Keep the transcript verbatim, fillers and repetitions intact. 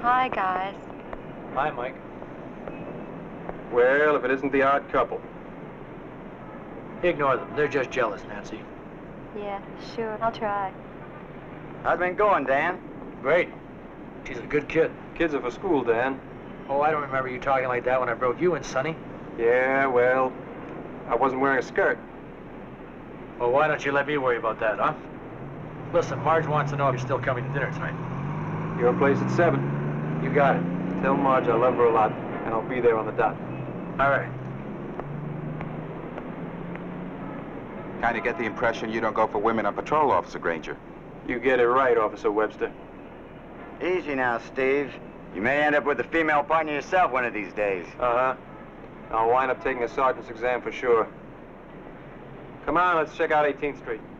Hi, guys. Hi, Mike. Well, if it isn't the odd couple. Ignore them. They're just jealous, Nancy. Yeah, sure. I'll try. How's it been going, Dan? Great. She's a good kid. Kids are for school, Dan. Oh, I don't remember you talking like that when I broke you in, Sonny. Yeah, well, I wasn't wearing a skirt. Well, why don't you let me worry about that, huh? Listen, Marge wants to know if you're still coming to dinner tonight. Your place at seven. You got it. Tell Marge I love her a lot, and I'll be there on the dot. All right. Kind of get the impression you don't go for women on patrol, Officer Granger. You get it right, Officer Webster. Easy now, Steve. You may end up with a female partner yourself one of these days. Uh-huh. I'll wind up taking a sergeant's exam for sure. Come on, let's check out eighteenth Street.